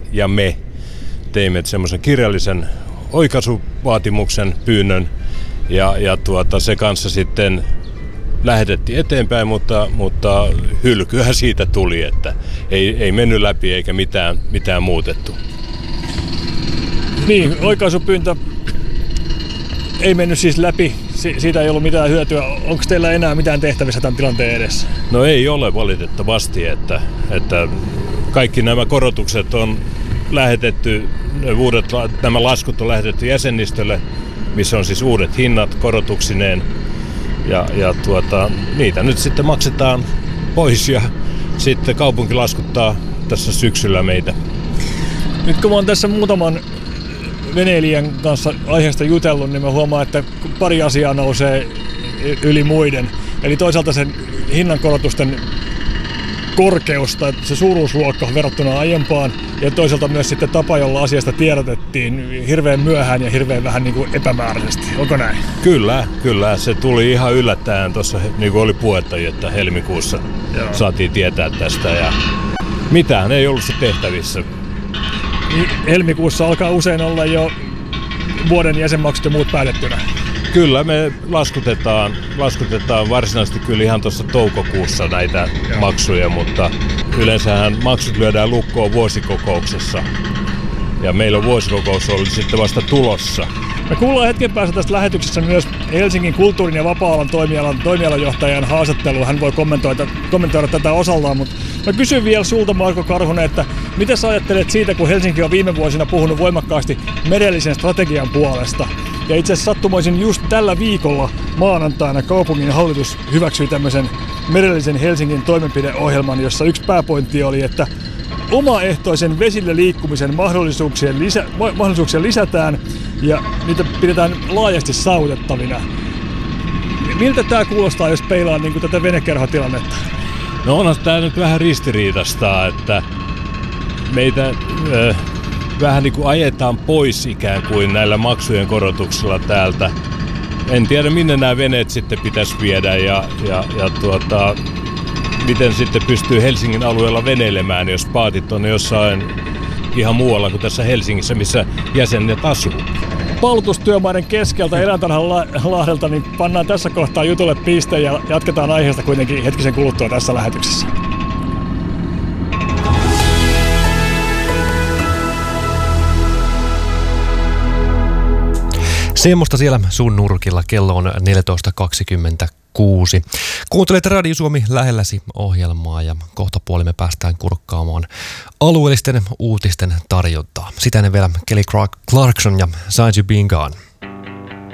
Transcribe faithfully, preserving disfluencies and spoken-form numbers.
ja me teimme semmoisen kirjallisen oikaisuvaatimuksen pyynnön ja, ja tuota, se kanssa sitten lähetettiin eteenpäin, mutta, mutta hylkyä siitä tuli, että ei, ei mennyt läpi eikä mitään, mitään muutettu. Niin, oikaisupyyntö ei mennyt siis läpi, si- siitä ei ollut mitään hyötyä. Onko teillä enää mitään tehtävissä tämän tilanteen edessä? No ei ole valitettavasti, että, että kaikki nämä korotukset on lähetetty, uudet, nämä laskut on lähetetty jäsenistölle, missä on siis uudet hinnat korotuksineen. Ja, ja tuota, niitä nyt sitten maksetaan pois ja sitten kaupunki laskuttaa tässä syksyllä meitä. Nyt kun mä oon tässä muutaman veneilijän kanssa aiheesta jutellut, niin mä huomaan, että pari asiaa nousee yli muiden. Eli toisaalta sen hinnankorotusten korkeus tai se suuruusluokka verrattuna aiempaan ja toisaalta myös sitten tapa, jolla asiasta tiedotettiin hirveän myöhään ja hirveän vähän niin kuin epämääräisesti. Onko näin? Kyllä, kyllä. Se tuli ihan yllättäen tuossa, niin kuin oli puhetta, että helmikuussa Joo. saatiin tietää tästä ja mitään ei ollut se tehtävissä. Helmikuussa alkaa usein olla jo vuoden jäsenmaksut ja muut päätettynä. Kyllä, me laskutetaan, laskutetaan varsinaisesti kyllä ihan tuossa toukokuussa näitä Joo. maksuja, mutta yleensähän maksut lyödään lukkoon vuosikokouksessa. Ja meillä on vuosikokous oli sitten vasta tulossa. Me kuullaan hetken päästä tästä lähetyksessä myös Helsingin kulttuurin ja vapaa-alan toimialan toimialajohtajan haastattelu. Hän voi kommentoida, kommentoida tätä osallaan, mutta mä kysyn vielä sulta, Marko Karhunen, että mitä sä ajattelet siitä, kun Helsinki on viime vuosina puhunut voimakkaasti merellisen strategian puolesta? Ja itse asiassa sattumoisin just tällä viikolla maanantaina kaupungin hallitus hyväksyi tämmöisen merellisen Helsingin toimenpideohjelman, jossa yksi pääpointti oli, että omaehtoisen vesille liikkumisen mahdollisuuksia, lisä, mahdollisuuksia lisätään ja niitä pidetään laajasti saavutettavina. Miltä tämä kuulostaa, jos peilaa niin kuin tätä venekerhotilannetta? No onhan tämä nyt vähän ristiriitasta, että meitä äh, vähän niin kuin ajetaan pois ikään kuin näillä maksujen korotuksilla täältä. En tiedä, minne nämä veneet sitten pitäisi viedä ja, ja, ja tuota, miten sitten pystyy Helsingin alueella veneilemään, jos paatit on jossain ihan muualla kuin tässä Helsingissä, missä jäsenet asuu. Paalutustyömaiden keskeltä Eläintarhanlahdelta niin pannaan tässä kohtaa jutulle piste ja jatketaan aiheesta kuitenkin hetkisen kuluttua tässä lähetyksessä. Semmosta siellä sun nurkilla. Kello on neljätoista kaksikymmentäkuusi. Kuuntelet Radio Suomi lähelläsi -ohjelmaa ja kohta puolimme päästään kurkkaamaan alueellisten uutisten tarjontaa. Sitä ennen vielä Kelly Clarkson ja Signs You Been Gone.